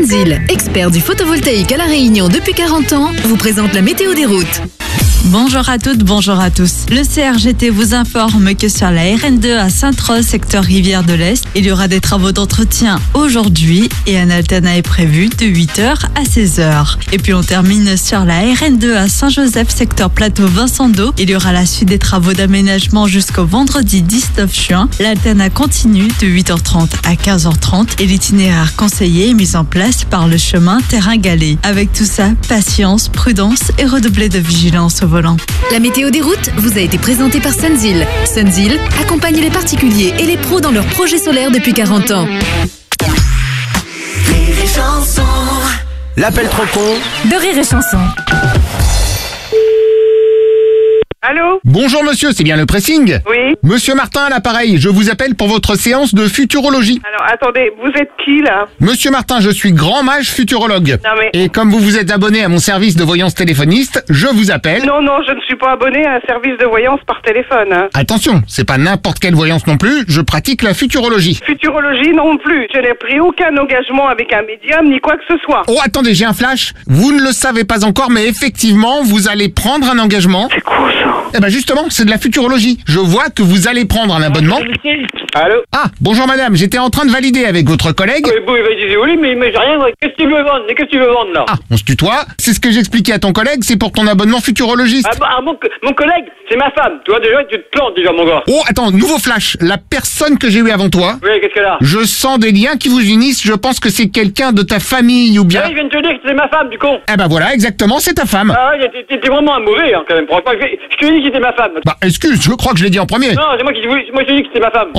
Sunzil, expert du photovoltaïque à La Réunion depuis 40 ans, vous présente la météo des routes. Bonjour à toutes, bonjour à tous. Le CRGT vous informe que sur la RN2 à Sainte-Rose, secteur Rivière de l'Est, il y aura des travaux d'entretien aujourd'hui et un alternat est prévu de 8h à 16h. Et puis on termine sur la RN2 à Saint-Joseph, secteur Plateau Vincent d'Eau. Il y aura la suite des travaux d'aménagement jusqu'au vendredi 19 juin. L'alternat continue de 8h30 à 15h30 et l'itinéraire conseillé est mis en place par le chemin Terrain Galé. Avec tout ça, patience, prudence et redoubler de vigilance au volant. La météo des routes vous a été présentée par Sunzil. Sunzil accompagne les particuliers et les pros dans leurs projets solaires depuis 40 ans. L'appel trop con De Rire et Chanson. Allô? Bonjour monsieur, c'est bien le pressing? Oui. Monsieur Martin à l'appareil, je vous appelle pour votre séance de futurologie. Alors, attendez, vous êtes qui, là? Monsieur Martin, je suis grand mage futurologue. Non, mais... Et comme vous vous êtes abonné à mon service de voyance téléphoniste, je vous appelle... Non, je ne suis pas abonné à un service de voyance par téléphone. Hein. Attention, c'est pas n'importe quelle voyance non plus, je pratique la futurologie. Futurologie non plus. Je n'ai pris aucun engagement avec un médium ni quoi que ce soit. Oh, attendez, j'ai un flash. Vous ne le savez pas encore, mais effectivement, vous allez prendre un engagement. C'est quoi ça? Eh ben justement, c'est de la futurologie. Je vois que vous allez prendre un abonnement. Allô? Ah, bonjour madame, j'étais en train de valider avec votre collègue. Oui, bon, il va dire désolé, mais j'ai rien. Qu'est-ce que tu veux vendre? Qu'est-ce que tu veux vendre, là? Ah, on se tutoie. C'est ce que j'expliquais à ton collègue, c'est pour ton abonnement futurologiste. Ah, bah, mon collègue, c'est ma femme. Tu vois, déjà, tu te plantes, déjà, mon gars. Oh, attends, nouveau flash. La personne que j'ai eue avant toi, Oui, qu'est-ce qu'elle a? je sens des liens qui vous unissent. Je pense que c'est quelqu'un de ta famille ou bien... Ah, il vient de te dire que c'est ma femme, du con. Eh ben voilà, exactement, c'est ta femme. Ah, ouais, t'es vraiment un mauvais, hein, quand même. Je te dis que c'était ma femme. Bah, excuse, je crois que je l'ai dit en premier. Non, c'est moi qui te dis que c'était ma femme.